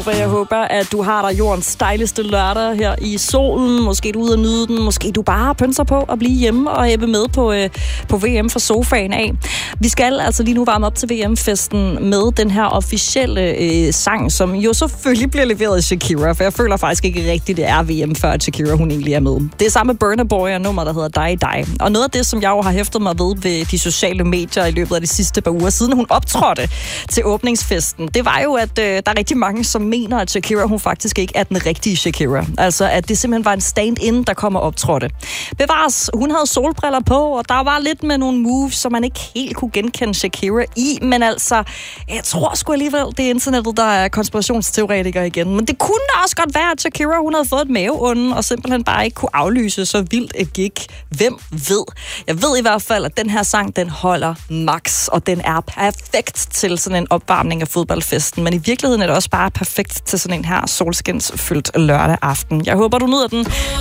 Nova. Jeg håber, at du har dig jordens dejligste lørdag her i solen. Måske du er ude at nyde den. Måske du bare pønser på at blive hjemme og hæppe med på VM fra sofaen af. Vi skal altså lige nu varme op til VM-festen med den her officielle sang, som jo selvfølgelig bliver leveret af Shakira, for jeg føler faktisk ikke rigtigt, det er VM, før Shakira hun egentlig er med. Det er sammen med Burna Boy og nummer, der hedder Die Die. Og noget af det, som jeg jo har hæftet mig ved de sociale medier i løbet af de sidste par uger, siden hun optrådte til åbningsfesten, det var jo, at der er rigtig mange, som mener, at Shakira hun faktisk ikke er den rigtige Shakira. Altså, at det simpelthen var en stand-in, der kom og optrådte. Bevares, hun havde solbriller på, og der var lidt med nogle moves, som man ikke helt kunne genkende Shakira i, men altså, jeg tror sgu alligevel, det er internettet, der er konspirationsteoretiker igen. Men det kunne da også godt være, at Shakira hun havde fået et maveonde, og simpelthen bare ikke kunne aflyse så vildt et gig. Hvem ved? Jeg ved i hvert fald, at den her sang, den holder max, og den er perfekt til sådan en opvarmning af fodboldfesten, men i virkeligheden er det også bare perfekt til sådan en her solskinsfyldt lørdag aften. Jeg håber, du nyder den.